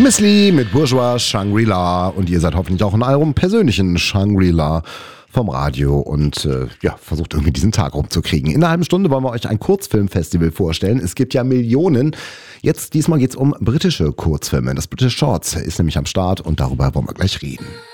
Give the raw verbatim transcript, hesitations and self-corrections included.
Miss Li mit Bourgeois Shangri-La und ihr seid hoffentlich auch in eurem persönlichen Shangri-La vom Radio und äh, ja, versucht irgendwie diesen Tag rumzukriegen. In einer halben Stunde wollen wir euch ein Kurzfilmfestival vorstellen. Es gibt ja Millionen. Jetzt diesmal geht es um britische Kurzfilme. Das British Shorts ist nämlich am Start und darüber wollen wir gleich reden.